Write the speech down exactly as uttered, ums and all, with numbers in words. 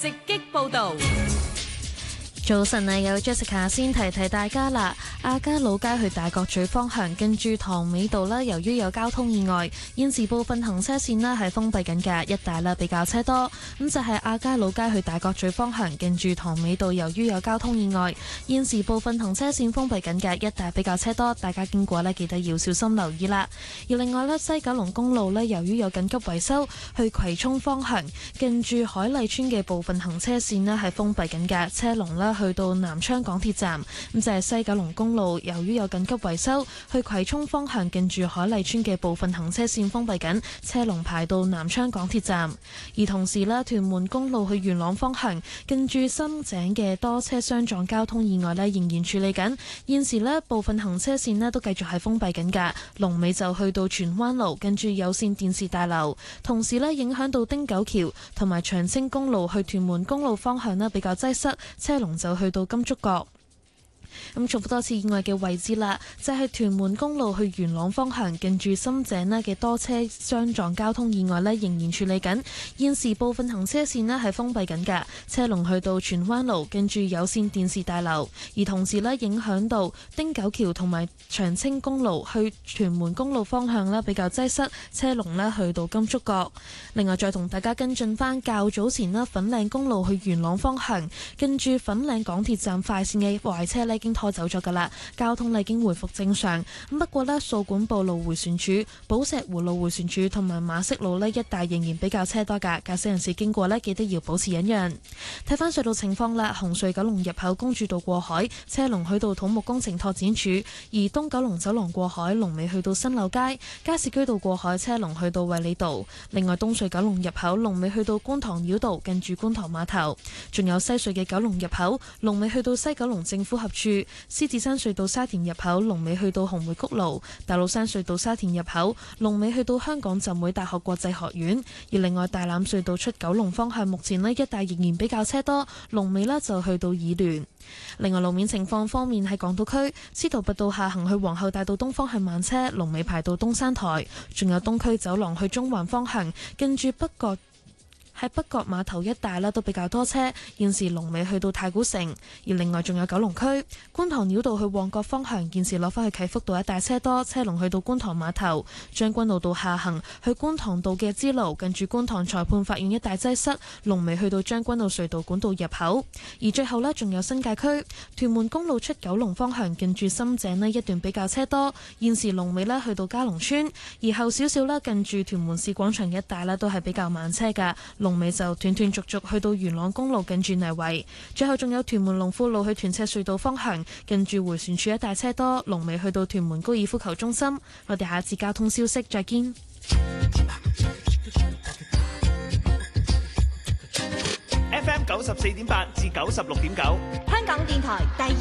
直擊報導。 早晨啊，有 Jessica 先提提大家啦。亞皆老街去大角咀方向，近住塘尾道啦，由於有交通意外，現時部分行車線啦係封閉緊嘅，一帶啦比較車多。咁就係亞皆老街去大角咀方向，近住塘尾道，由於有交通意外，現時部分行車線封閉緊嘅，一帶比較車多，大家經過呢記得要小心留意啦。而另外呢，西九龍公路呢，由於有緊急維修，去葵涌方向，近住海麗村嘅部分行車線呢係封閉緊嘅，車龍啦去到南昌港鐵站。咁就係西九龍公路，由於有緊急維修，去葵涌方向近住海麗村嘅部分行車線封閉緊，車龍排到南昌港鐵站。而同時咧，屯門公路去元朗方向近住深井嘅多車相撞交通意外咧，仍然處理緊。現時咧，部分行車線咧都繼續係封閉緊㗎。龍尾就去到荃灣路近住有線電視大樓，同時咧影響到汀九橋同埋長青公路去屯門公路方向咧比較擠塞，車龍就去到金竹角。咁重複多次意外嘅位置啦，就係屯門公路去元朗方向近住深井呢嘅多車相撞交通意外呢，仍然處理緊。現時部分行車線呢係封閉緊嘅，車龍去到荃灣路近住有線電視大樓，而同時呢影響到汀九橋同埋長青公路去屯門公路方向呢比較擠塞，車龍呢去到金竹角。另外再同大家跟進翻較早前呢粉嶺公路去元朗方向近住粉嶺港鐵站快線嘅壞車呢已經拖走咗噶啦，交通已經回復正常。咁不過呢，掃管埔路迴旋處、寶石湖路迴旋處同埋馬適路呢一帶仍然比較車多噶，駕駛人士經過呢記得要保持忍讓。睇翻隧道情況啦，紅隧九龍入口公主道過海，車龍去到土木工程拓展處；而東九龍走廊過海，龍尾去到新柳街；加士居道過海，車龍去到衛理道。另外東隧九龍入口龍尾去到觀塘繞道，近住觀塘碼頭。仲有西隧嘅九龍入口龍尾去到西九龍政府合處。獅子山隧道沙田入口龍尾去到紅梅谷路，大老山隧道沙田入口龍尾去到香港浸會大學國際學院。而另外大欖隧道出九龍方向目前呢一帶仍然比較車多，龍尾呢就去到議聯。另外路面情況方面，喺港島區司徒拔道下行去皇后大道東方向慢車，龍尾排到東山台。仲有東區走廊去中環方向近住北角喺北角碼頭一帶啦，都比較多車。現時龍尾去到太古城，而另外仲有九龍區觀塘繞道去旺角方向，現時落返去啟福道一帶車多，車龍去到觀塘碼頭。將軍澳道下行去觀塘道嘅支路，近住觀塘裁判法院一帶擠塞，龍尾去到將軍澳隧道管道入口。而最後呢，仲有新界區屯門公路出九龍方向，近住深井呢一段比較車多。現時龍尾呢去到嘉龍村，而後少少啦，近住屯門市廣場一帶呢都係比較慢車㗎。龍尾就斷斷續續去到元朗公路近住泥圍，最後仲有屯門龍富路去屯赤隧道方向，近住迴旋處一帶車多，龍尾去到屯門高爾夫球中心。我哋下一次交通消息再見。 F M 九十四點八至九十六點九， 香港電台第二